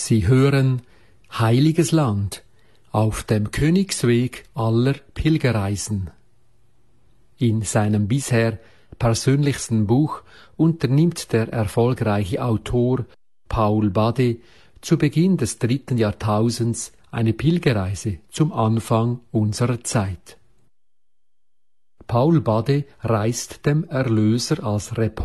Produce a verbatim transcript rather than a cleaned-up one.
Sie hören Heiliges Land auf dem Königsweg aller Pilgerreisen. In seinem bisher persönlichsten Buch unternimmt der erfolgreiche Autor Paul Bade zu Beginn des dritten Jahrtausends eine Pilgerreise zum Anfang unserer Zeit. Paul Bade reist dem Erlöser als Reporter